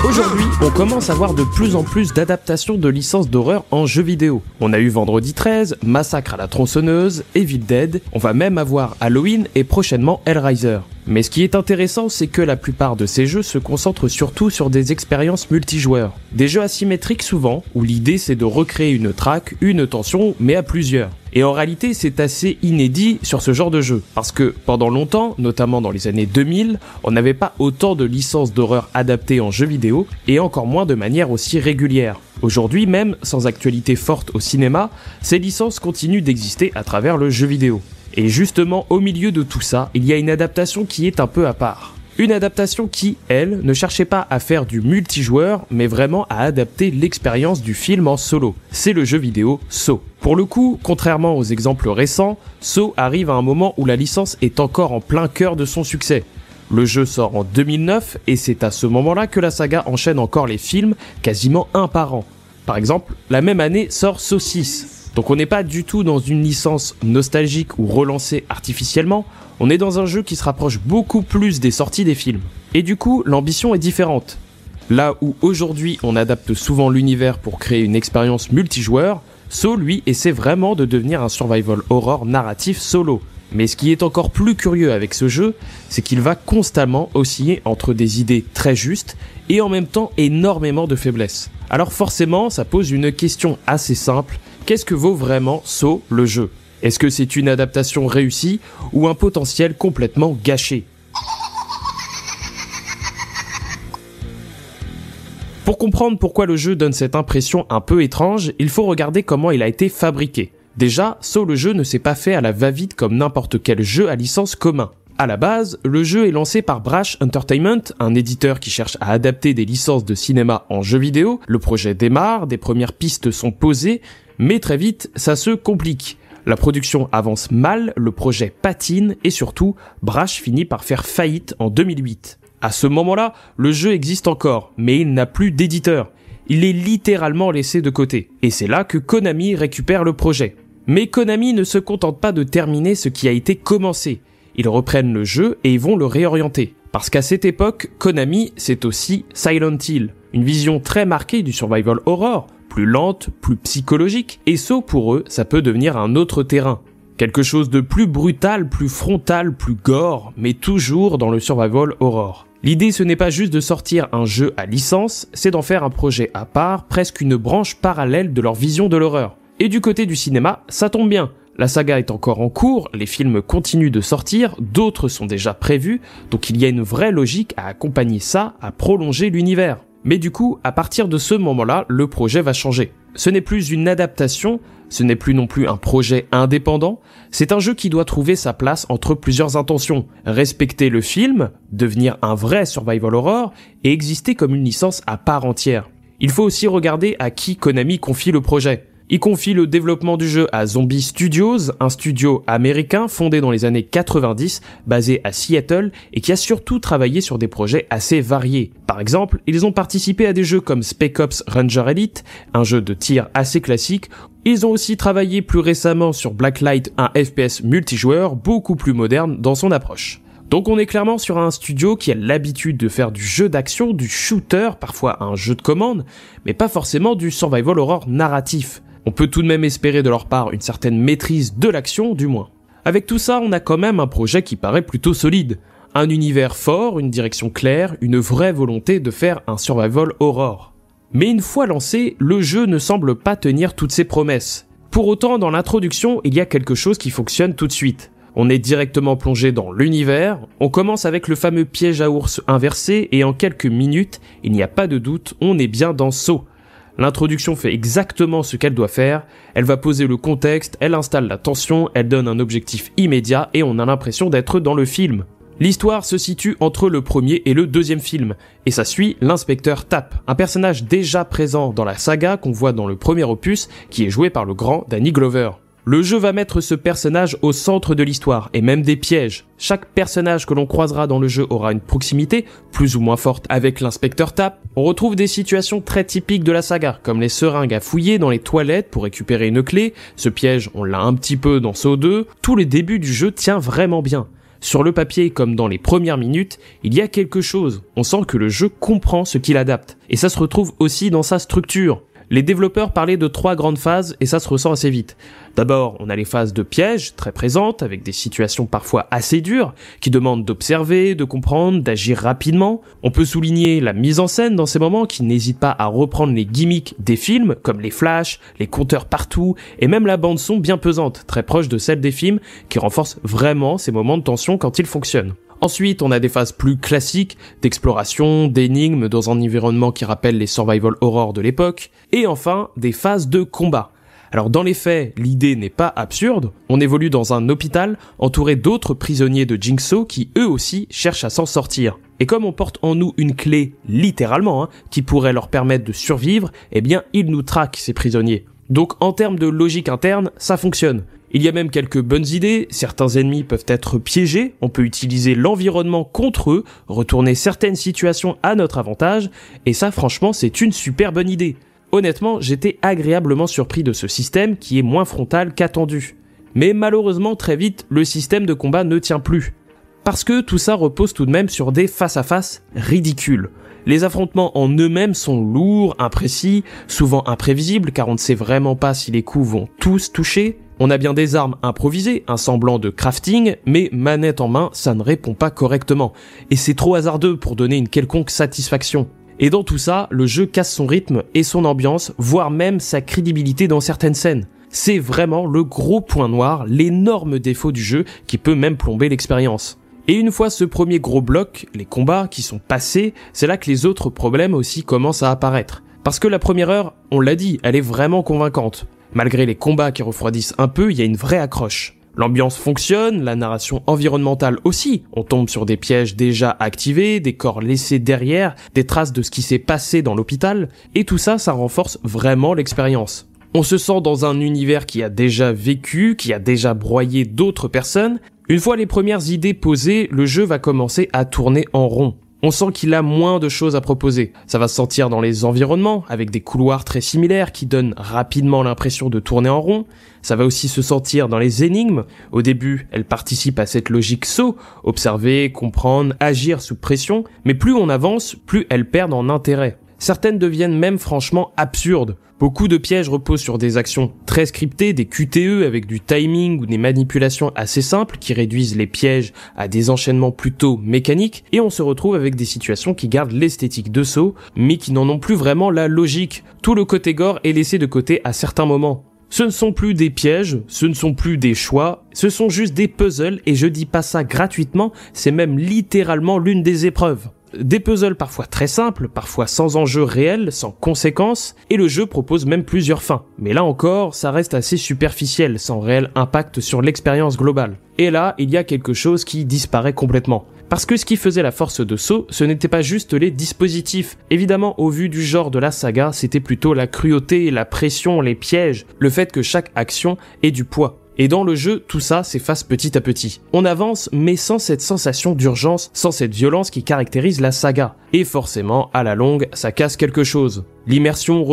Aujourd'hui, on commence à voir de plus en plus d'adaptations de licences d'horreur en jeux vidéo. On a eu Vendredi 13, Massacre à la tronçonneuse, Evil Dead, on va même avoir Halloween et prochainement Hellraiser. Mais ce qui est intéressant, c'est que la plupart de ces jeux se concentrent surtout sur des expériences multijoueurs. Des jeux asymétriques souvent, où l'idée c'est de recréer une traque, une tension, mais à plusieurs. Et en réalité, c'est assez inédit sur ce genre de jeu, parce que pendant longtemps, notamment dans les années 2000, on n'avait pas autant de licences d'horreur adaptées en jeux vidéo, et encore moins de manière aussi régulière. Aujourd'hui même, sans actualité forte au cinéma, ces licences continuent d'exister à travers le jeu vidéo. Et justement, au milieu de tout ça, il y a une adaptation qui est un peu à part. Une adaptation qui, elle, ne cherchait pas à faire du multijoueur, mais vraiment à adapter l'expérience du film en solo. C'est le jeu vidéo Saw. Pour le coup, contrairement aux exemples récents, Saw arrive à un moment où la licence est encore en plein cœur de son succès. Le jeu sort en 2009 et c'est à ce moment-là que la saga enchaîne encore les films, quasiment un par an. Par exemple, la même année sort Saw 6. Donc on n'est pas du tout dans une licence nostalgique ou relancée artificiellement, on est dans un jeu qui se rapproche beaucoup plus des sorties des films. Et du coup, l'ambition est différente. Là où aujourd'hui on adapte souvent l'univers pour créer une expérience multijoueur, Saw lui essaie vraiment de devenir un survival horror narratif solo. Mais ce qui est encore plus curieux avec ce jeu, c'est qu'il va constamment osciller entre des idées très justes et en même temps énormément de faiblesses. Alors forcément, ça pose une question assez simple. Qu'est-ce que vaut vraiment Saw, le jeu ? Est-ce que c'est une adaptation réussie ou un potentiel complètement gâché ? Pour comprendre pourquoi le jeu donne cette impression un peu étrange, il faut regarder comment il a été fabriqué. Déjà, Saw le jeu ne s'est pas fait à la va-vite comme n'importe quel jeu à licence commun. À la base, le jeu est lancé par Brash Entertainment, un éditeur qui cherche à adapter des licences de cinéma en jeux vidéo. Le projet démarre, des premières pistes sont posées, mais très vite, ça se complique. La production avance mal, le projet patine et surtout, Brash finit par faire faillite en 2008. À ce moment-là, le jeu existe encore, mais il n'a plus d'éditeur. Il est littéralement laissé de côté. Et c'est là que Konami récupère le projet. Mais Konami ne se contente pas de terminer ce qui a été commencé. Ils reprennent le jeu et ils vont le réorienter. Parce qu'à cette époque, Konami, c'est aussi Silent Hill. Une vision très marquée du survival horror, plus lente, plus psychologique. Et Saw, pour eux, ça peut devenir un autre terrain. Quelque chose de plus brutal, plus frontal, plus gore, mais toujours dans le survival horror. L'idée, ce n'est pas juste de sortir un jeu à licence, c'est d'en faire un projet à part, presque une branche parallèle de leur vision de l'horreur. Et du côté du cinéma, ça tombe bien. La saga est encore en cours, les films continuent de sortir, d'autres sont déjà prévus, donc il y a une vraie logique à accompagner ça, à prolonger l'univers. Mais du coup, à partir de ce moment-là, le projet va changer. Ce n'est plus une adaptation, ce n'est plus non plus un projet indépendant, c'est un jeu qui doit trouver sa place entre plusieurs intentions. Respecter le film, devenir un vrai survival horror et exister comme une licence à part entière. Il faut aussi regarder à qui Konami confie le projet. Il confie le développement du jeu à Zombie Studios, un studio américain fondé dans les années 90, basé à Seattle et qui a surtout travaillé sur des projets assez variés. Par exemple, ils ont participé à des jeux comme Spec Ops Ranger Elite, un jeu de tir assez classique. Ils ont aussi travaillé plus récemment sur Blacklight, un FPS multijoueur beaucoup plus moderne dans son approche. Donc on est clairement sur un studio qui a l'habitude de faire du jeu d'action, du shooter, parfois un jeu de commande, mais pas forcément du survival horror narratif. On peut tout de même espérer de leur part une certaine maîtrise de l'action, du moins. Avec tout ça, on a quand même un projet qui paraît plutôt solide. Un univers fort, une direction claire, une vraie volonté de faire un survival horror. Mais une fois lancé, le jeu ne semble pas tenir toutes ses promesses. Pour autant, dans l'introduction, il y a quelque chose qui fonctionne tout de suite. On est directement plongé dans l'univers, on commence avec le fameux piège à ours inversé et en quelques minutes, il n'y a pas de doute, on est bien dans Saw. L'introduction fait exactement ce qu'elle doit faire, elle va poser le contexte, elle installe la tension, elle donne un objectif immédiat et on a l'impression d'être dans le film. L'histoire se situe entre le premier et le deuxième film, et ça suit l'inspecteur Tapp, un personnage déjà présent dans la saga qu'on voit dans le premier opus, qui est joué par le grand Danny Glover. Le jeu va mettre ce personnage au centre de l'histoire, et même des pièges. Chaque personnage que l'on croisera dans le jeu aura une proximité, plus ou moins forte, avec l'inspecteur Tapp. On retrouve des situations très typiques de la saga, comme les seringues à fouiller dans les toilettes pour récupérer une clé. Ce piège, on l'a un petit peu dans Saw 2. Tout le début du jeu tient vraiment bien. Sur le papier, comme dans les premières minutes, il y a quelque chose. On sent que le jeu comprend ce qu'il adapte. Et ça se retrouve aussi dans sa structure. Les développeurs parlaient de 3 grandes phases et ça se ressent assez vite. D'abord, on a les phases de piège, très présentes, avec des situations parfois assez dures, qui demandent d'observer, de comprendre, d'agir rapidement. On peut souligner la mise en scène dans ces moments qui n'hésite pas à reprendre les gimmicks des films, comme les flashs, les compteurs partout, et même la bande son bien pesante, très proche de celle des films, qui renforce vraiment ces moments de tension quand ils fonctionnent. Ensuite, on a des phases plus classiques, d'exploration, d'énigmes dans un environnement qui rappelle les survival horror de l'époque, et enfin, des phases de combat. Alors dans les faits, l'idée n'est pas absurde, on évolue dans un hôpital entouré d'autres prisonniers de Jigsaw qui eux aussi cherchent à s'en sortir. Et comme on porte en nous une clé, littéralement, qui pourrait leur permettre de survivre, eh bien ils nous traquent ces prisonniers. Donc en termes de logique interne, ça fonctionne. Il y a même quelques bonnes idées, certains ennemis peuvent être piégés, on peut utiliser l'environnement contre eux, retourner certaines situations à notre avantage, et ça franchement c'est une super bonne idée. Honnêtement, j'étais agréablement surpris de ce système qui est moins frontal qu'attendu. Mais malheureusement très vite, le système de combat ne tient plus. Parce que tout ça repose tout de même sur des face-à-face ridicules. Les affrontements en eux-mêmes sont lourds, imprécis, souvent imprévisibles car on ne sait vraiment pas si les coups vont tous toucher. On a bien des armes improvisées, un semblant de crafting, mais manette en main, ça ne répond pas correctement. Et c'est trop hasardeux pour donner une quelconque satisfaction. Et dans tout ça, le jeu casse son rythme et son ambiance, voire même sa crédibilité dans certaines scènes. C'est vraiment le gros point noir, l'énorme défaut du jeu qui peut même plomber l'expérience. Et une fois ce premier gros bloc, les combats qui sont passés, c'est là que les autres problèmes aussi commencent à apparaître. Parce que la première heure, on l'a dit, elle est vraiment convaincante. Malgré les combats qui refroidissent un peu, il y a une vraie accroche. L'ambiance fonctionne, la narration environnementale aussi. On tombe sur des pièges déjà activés, des corps laissés derrière, des traces de ce qui s'est passé dans l'hôpital, et tout ça, ça renforce vraiment l'expérience. On se sent dans un univers qui a déjà vécu, qui a déjà broyé d'autres personnes. Une fois les premières idées posées, le jeu va commencer à tourner en rond. On sent qu'il a moins de choses à proposer. Ça va se sentir dans les environnements, avec des couloirs très similaires qui donnent rapidement l'impression de tourner en rond. Ça va aussi se sentir dans les énigmes. Au début, elles participent à cette logique saut, observer, comprendre, agir sous pression, mais plus on avance, plus elles perdent en intérêt. Certaines deviennent même franchement absurdes. Beaucoup de pièges reposent sur des actions très scriptées, des QTE avec du timing ou des manipulations assez simples qui réduisent les pièges à des enchaînements plutôt mécaniques, et on se retrouve avec des situations qui gardent l'esthétique de saut, mais qui n'en ont plus vraiment la logique. Tout le côté gore est laissé de côté à certains moments. Ce ne sont plus des pièges, ce ne sont plus des choix, ce sont juste des puzzles, et je dis pas ça gratuitement, c'est même littéralement l'une des épreuves. Des puzzles parfois très simples, parfois sans enjeu réel, sans conséquences, et le jeu propose même plusieurs fins. Mais là encore, ça reste assez superficiel, sans réel impact sur l'expérience globale. Et là, il y a quelque chose qui disparaît complètement. Parce que ce qui faisait la force de Saw, ce n'était pas juste les dispositifs. Évidemment, au vu du genre de la saga, c'était plutôt la cruauté, la pression, les pièges, le fait que chaque action ait du poids. Et dans le jeu, tout ça s'efface petit à petit. On avance, mais sans cette sensation d'urgence, sans cette violence qui caractérise la saga. Et forcément, à la longue, ça casse quelque chose. L'immersion